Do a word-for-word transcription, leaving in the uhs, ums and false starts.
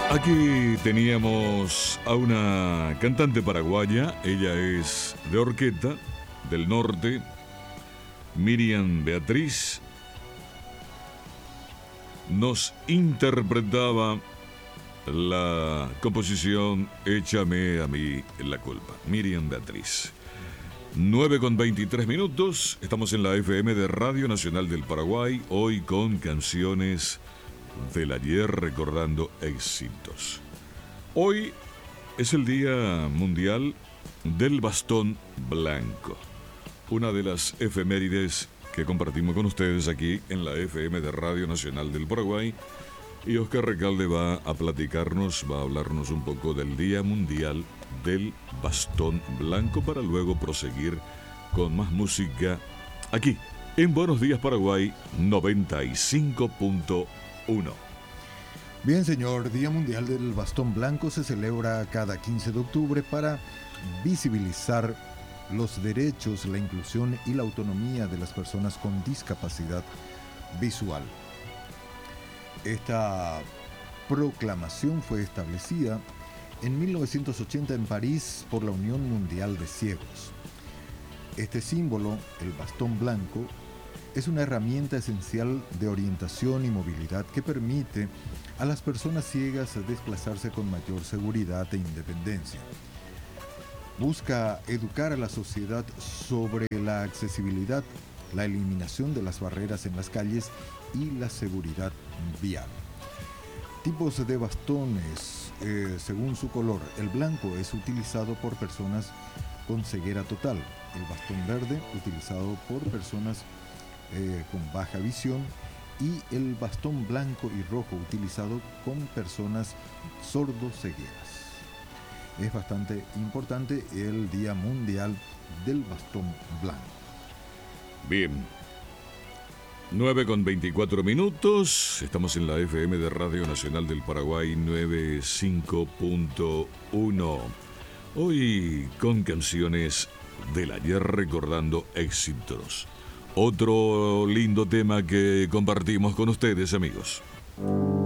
Aquí teníamos a una cantante paraguaya, ella es de Horqueta, del norte, Miriam Beatriz, nos interpretaba la composición Échame a mí la culpa, Miriam Beatriz. nueve con veintitrés minutos, estamos en la F M de Radio Nacional del Paraguay, hoy con canciones del ayer recordando éxitos. Hoy es el Día Mundial del Bastón Blanco, una de las efemérides que compartimos con ustedes aquí en la F M de Radio Nacional del Paraguay. Y Oscar Recalde va a platicarnos, va a hablarnos un poco del Día Mundial del Bastón Blanco para luego proseguir con más música aquí en Buenos Días Paraguay noventa y cinco punto uno. Bien, señor, Día Mundial del Bastón Blanco se celebra cada quince de octubre para visibilizar los derechos, la inclusión y la autonomía de las personas con discapacidad visual. Esta proclamación fue establecida en mil novecientos ochenta en París por la Unión Mundial de Ciegos. Este símbolo, el bastón blanco, es una herramienta esencial de orientación y movilidad que permite a las personas ciegas desplazarse con mayor seguridad e independencia. Busca educar a la sociedad sobre la accesibilidad, la eliminación de las barreras en las calles y la seguridad vial. Tipos de bastones, eh, según su color. El blanco es utilizado por personas con ceguera total. El bastón verde, utilizado por personas eh, con baja visión. Y el bastón blanco y rojo, utilizado con personas sordocegueras. Es bastante importante el Día Mundial del Bastón Blanco. Bien, nueve con veinticuatro minutos, estamos en la F M de Radio Nacional del Paraguay noventa y cinco punto uno. Hoy con canciones del ayer recordando éxitos. Otro lindo tema que compartimos con ustedes, amigos.